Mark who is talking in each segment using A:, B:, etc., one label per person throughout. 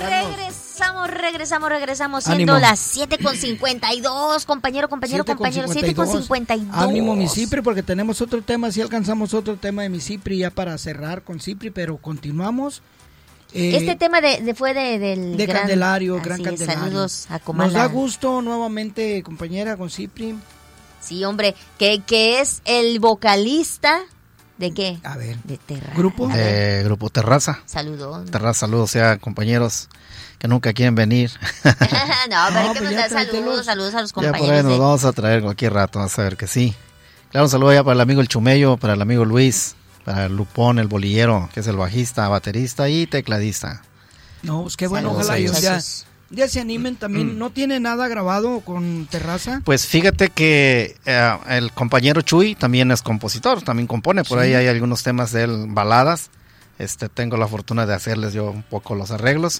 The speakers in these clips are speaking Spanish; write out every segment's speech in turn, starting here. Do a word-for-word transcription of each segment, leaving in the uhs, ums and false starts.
A: escucharnos.
B: Regresamos, regresamos, regresamos, siendo
A: Ánimo.
B: las siete con cincuenta y dos, compañero, compañero, compañero, siete con cincuenta y dos.
A: Ánimo, mi Cipri, porque tenemos otro tema, si alcanzamos otro tema de mi Cipri ya para cerrar con Cipri, pero continuamos. Eh,
B: Este tema de, de fue de, del
A: de
B: gran,
A: Candelario, Gran
B: así es,
A: Candelario.
B: saludos a Comala.
A: Nos da gusto nuevamente, compañera, con Cipri.
B: Sí, hombre, que, que es el vocalista de qué?
A: A ver.
B: De Terraza.
A: ¿Grupo?
C: De Grupo Terraza.
B: Saludos.
C: Terraza, saludos, sea compañeros que nunca quieren venir.
B: no, pero hay que
A: pues ya
B: mandar
A: tráetelos.
B: saludos, saludos a los
C: Ya
B: compañeros.
C: por ahí nos
B: de-
C: vamos a traer cualquier rato, vas a ver que sí. Claro, un saludo ya para el amigo El Chumello, para el amigo Luis, para el Lupón, el bolillero, que es el bajista, baterista y tecladista.
A: No, pues qué bueno,
B: Saludos,
A: ojalá ellos ya,
B: muchachos.
A: ya se animen también. ¿No tiene nada grabado con Terraza?
C: Pues fíjate que eh, el compañero Chuy también es compositor, también compone, por
A: Sí.
C: ahí hay algunos temas de él, baladas. Este, tengo la fortuna de hacerles yo un poco los arreglos.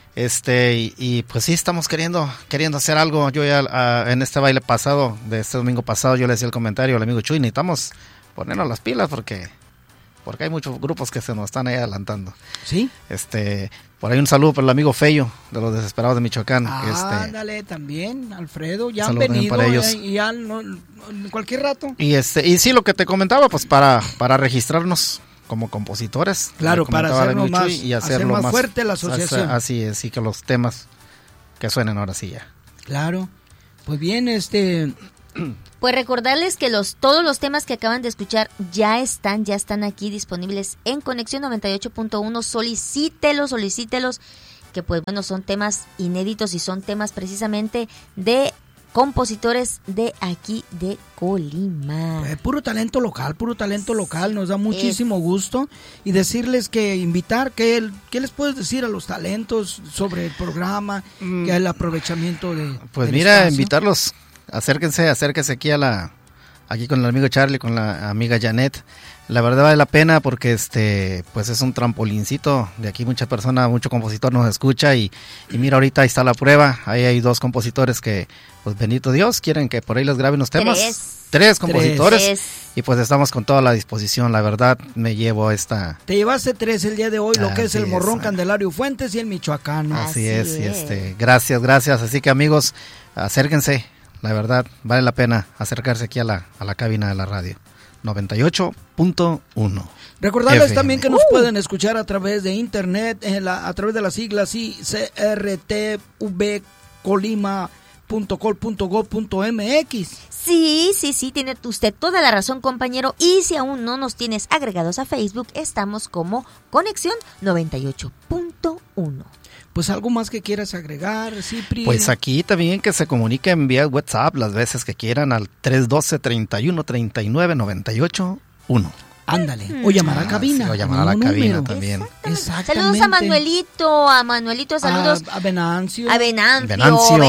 C: Este, y, y pues sí estamos queriendo queriendo hacer algo. Yo ya ah, en este baile pasado, de este domingo pasado, yo le decía el comentario al amigo Chuy, necesitamos ponernos las pilas porque porque hay muchos grupos que se nos están ahí adelantando.
A: Sí.
C: Este, por ahí un saludo para el amigo Feyo de los Desesperados de Michoacán. que
A: Ah,
C: este,
A: ándale, también, Alfredo, ya han
C: Saludos también
A: venido
C: para ellos.
A: eh, y ya no- en cualquier rato.
C: Y este y sí, lo que te comentaba, pues para para registrarnos como compositores.
A: Claro,
C: le
A: para
C: comentaba al
A: hacernos
C: amigo
A: más-
C: Chuy, y
A: hacer
C: hacerlo
A: más fuerte la asociación.
C: Así es, y que los temas que suenen ahora sí ya.
A: Claro. Pues bien, este,
B: Pues recordarles que los todos los temas que acaban de escuchar ya están, ya están aquí disponibles en Conexión noventa y ocho punto uno. Solicítelos, solicítelos, que pues bueno, son temas inéditos y son temas precisamente de compositores de aquí de Colima.
A: eh, puro talento local, puro talento local, nos da muchísimo gusto. Y decirles que invitar, que el- ¿qué les puedes decir a los talentos sobre el programa, que el aprovechamiento de
C: Pues
A: del
C: mira,
A: espacio?
C: invitarlos, acérquense, acérquense aquí a la aquí con el amigo Charlie, con la amiga Janet. La verdad vale la pena porque este pues es un trampolincito de aquí, mucha persona, mucho compositor nos escucha y, y mira, ahorita ahí está la prueba. Ahí hay dos compositores que, pues bendito Dios, quieren que por ahí les graben los temas.
B: Tres.
C: Tres compositores.
B: Tres.
C: Y pues estamos con toda la disposición, la verdad me llevo esta...
A: Te llevaste tres el día de hoy, lo que es
C: Así
A: el
C: es,
A: Morrón
C: ah.
A: Candelario Fuentes y el Michoacano.
C: Así,
B: Así
C: es, y
B: es.
C: este, gracias, gracias. Así que amigos, acérquense, la verdad, vale la pena acercarse aquí a la, a la cabina de la radio. noventa y ocho punto uno.
A: Recordarles
C: F M.
A: también que nos pueden escuchar a través de internet, en la, a través de las siglas I C R T V colima punto col punto gob punto m x.
B: Sí, sí, sí, tiene usted toda la razón, compañero. Y si aún no nos tienes agregados a Facebook, estamos como Conexión noventa y ocho punto uno.
A: Pues algo más que quieras agregar, Cipri.
C: Pues aquí también que se comuniquen vía WhatsApp las veces que quieran al tres uno dos, treinta y uno, treinta y nueve, noventa y ocho, uno.
A: Ándale, o llamar a
C: Ah,
A: cabina.
C: sí, o llamar a la
A: un
C: cabina
A: número.
C: también.
A: Exactamente.
B: Saludos a Manuelito, a Manuelito, saludos
A: A, a Venancio.
B: a Venancio,
C: Venancio.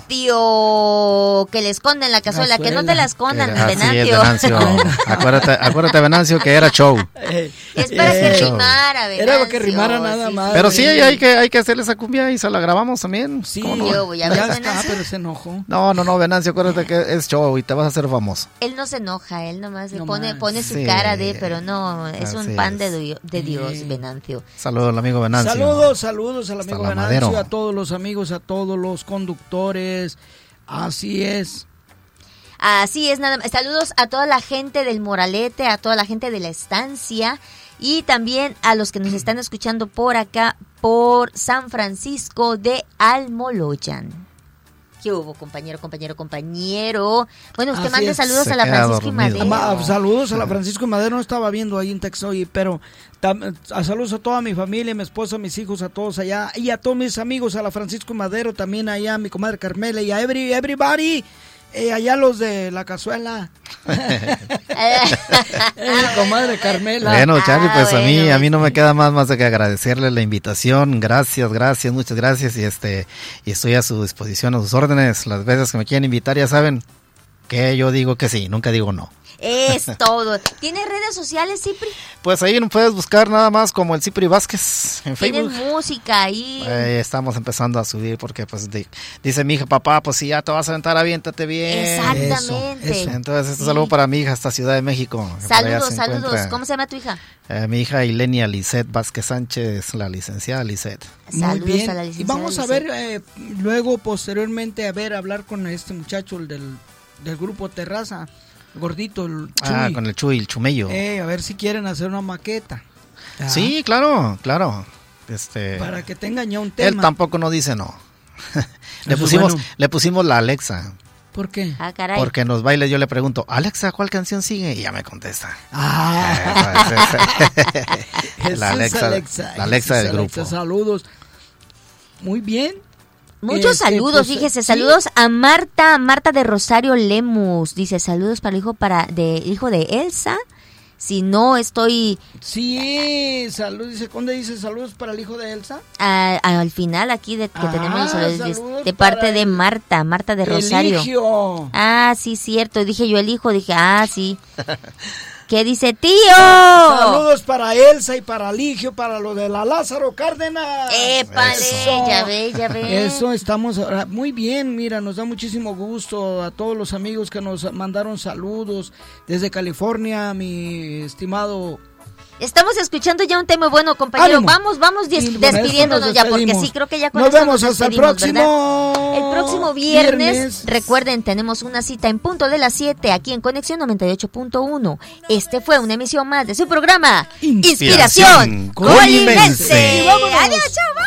B: Venancio, que le escondan la cazuela, que no te la escondan,
C: Era- así es,
B: Venancio.
C: Venancio. acuérdate, acuérdate, Venancio, que era show.
A: Eh,
B: Es para
A: eh,
B: que
C: show.
B: rimara, Venancio.
A: Era para que rimara nada
B: sí,
A: más.
C: Pero sí, hay que, hay que hacerle esa cumbia y se la grabamos también.
A: Sí,
C: ¿Cómo no?
B: Yo voy a
A: ya
B: ver,
A: está,
B: Venancio.
A: pero se enojó.
C: No, no, no, Venancio, acuérdate que es show y te vas a hacer famoso.
B: Él no se enoja, él nomás le
A: No
B: pone,
A: más.
B: pone su
C: Sí.
B: cara de, pero no, es un
C: Así
B: pan
C: es.
B: de, Dio- de Dios,
A: Sí.
B: Venancio.
C: Saludos al amigo Venancio.
A: Saludos, saludos al
C: Hasta
A: amigo
C: la
A: Venancio,
C: Madero.
A: a todos los amigos, a todos los conductores. Así es.
B: Así es, nada más. Saludos a toda la gente del Moralete, a toda la gente de la estancia y también a los que nos están escuchando por acá, por San Francisco de Almoloyan. ¿Qué hubo, compañero, compañero, compañero? Bueno, usted
A: Así
B: mande
A: es.
B: saludos
C: Se
B: a la
C: queda
B: Francisco y
C: dormido.
B: Madero.
A: Ma- saludos a la Francisco y Madero, no estaba viendo ahí en texto hoy, pero tam- a saludos a toda mi familia, mi esposa, mis hijos, a todos allá, y a todos mis amigos, a la Francisco y Madero, también allá, a mi comadre Carmela, y a every, everybody, eh, allá los de la cazuela. Eh, mi comadre Carmela.
C: Bueno, Charlie, pues
B: Ah,
C: a mí,
B: bueno,
C: a mí no me queda más más de que agradecerle la invitación. Gracias, gracias, muchas gracias. Y este, y estoy a su disposición, a sus órdenes. Las veces que me quieran invitar, ya saben que yo digo que sí, nunca digo no.
B: Es todo. ¿Tienes redes sociales, Cipri?
C: Pues ahí nos puedes buscar nada más como el Cipri Vázquez en Facebook.
B: ¿Tienes música ahí?
C: Eh, estamos empezando a subir porque pues di, dice mi hija, papá, pues si ya te vas a aventar, aviéntate bien.
B: Exactamente.
C: Eso, eso. Entonces, este
B: Sí.
C: saludo para mi hija hasta Ciudad de México.
B: Saludos, saludos. ¿Cómo se llama tu hija?
C: Eh, mi hija Ilenia Lisette Vázquez Sánchez, la licenciada Lisette.
A: Muy
B: Saludos
A: bien.
B: a la
A: Y
B: licenciada
A: vamos a
B: Lisette.
A: ver, eh, luego, posteriormente, a ver, hablar con este muchacho el del, del grupo Terraza, el gordito, el Chuy.
C: Ah, con el Chuy, el Chumello.
A: Eh, a ver si quieren hacer una maqueta. Ah,
C: Sí, claro, claro. Este,
A: Para que tengan ya un tema.
C: él tampoco no dice no. le
A: Eso
C: pusimos,
A: bueno.
C: le pusimos la Alexa.
A: ¿Por qué?
B: Ah, caray.
C: Porque en los bailes yo le pregunto, Alexa, ¿cuál canción sigue? Y ya me contesta.
A: Ah,
C: Esa es- la Alexa,
A: Alexa,
C: la Alexa
A: esa
C: del
A: es Alexa.
C: grupo.
A: Saludos. Muy bien.
B: Muchos
A: Este,
B: saludos,
A: pues,
B: fíjese,
A: sí.
B: saludos a Marta, Marta de Rosario Lemus, dice saludos para el hijo para de hijo de Elsa. Si no estoy
A: Sí, salud, dice, ¿dónde dice saludos para el hijo de Elsa?
B: a- a- al final aquí de que
A: Ah,
B: tenemos los saludos de-
A: saludos
B: de parte
A: para
B: de
A: el-
B: Marta, Marta de Rosario.
A: Eligio.
B: Ah, sí, cierto, dije yo el hijo, dije, ah, sí. ¿Qué dice tío?
A: Saludos para Elsa y para Ligio, para lo de la Lázaro Cárdenas.
B: Épale,
A: Eso.
B: ya ve, ya ve.
A: Eso estamos ahora muy bien, mira, nos da muchísimo gusto a todos los amigos que nos mandaron saludos desde California, mi estimado.
B: Estamos escuchando ya un tema bueno, compañero.
A: ¡Ánimo!
B: Vamos, vamos des-
A: Y con esto
B: despidiéndonos
A: nos
B: ya, porque
A: despedimos.
B: sí, creo que ya con
A: Nos
B: esto
A: vemos hasta el
B: despedimos,
A: próximo
B: ¿verdad? El próximo viernes,
A: viernes.
B: recuerden, tenemos una cita en punto de las siete aquí en Conexión noventa y ocho punto uno. Este fue una emisión más de su programa
C: Inspiración
B: Inspiración Colimense.
C: Colimense.
A: Y vámonos.
B: Adiós, chao.